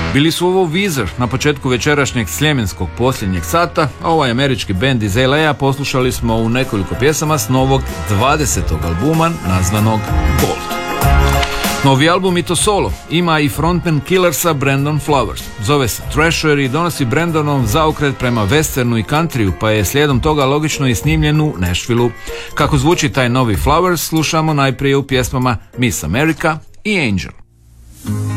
Bili su ovo Weezer na početku večerašnjeg sljemenskog posljednjeg sata, a ovaj američki bend iz LA poslušali smo u nekoliko pjesama s novog 20. albuma nazvanog Gold. Novi album i to solo ima i frontman Killersa Brandon Flowers. Zove se Thrasher i donosi Brandonov zaokret prema westernu i countryu, pa je slijedom toga logično i snimljen u Nashvilleu. Kako zvuči taj novi Flowers slušamo najprije u pjesmama Miss America i Angel.